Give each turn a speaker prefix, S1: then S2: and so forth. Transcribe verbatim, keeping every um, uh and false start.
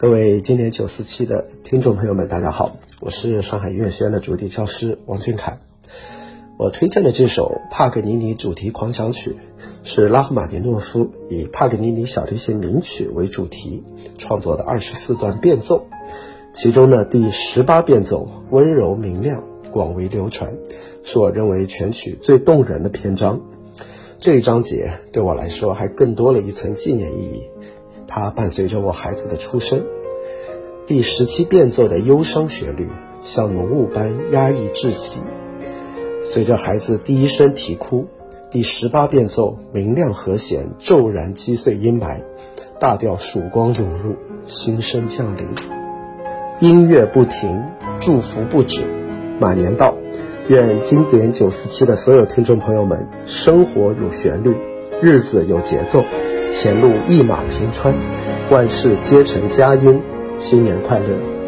S1: 各位经典九四七的听众朋友们，大家好，我是上海音乐学院的主题教师王俊凯。我推荐的这首帕格尼尼主题狂想曲是拉赫玛尼诺夫以帕格尼尼小提琴名曲为主题创作的二十四段变奏，其中呢第十八变奏温柔明亮，广为流传，是我认为全曲最动人的篇章。这一章节对我来说还更多了一层纪念意义，它伴随着我孩子的出生。第十七变奏的忧伤旋律像浓雾般压抑窒息，随着孩子第一声啼哭，第十八变奏明亮和弦骤然击碎阴霾，大调曙光涌入，新生降临。音乐不停，祝福不止，马年到，愿经典九四七的所有听众朋友们，生活有旋律，日子有节奏，前路一马平川，万事皆成佳音，新年快乐。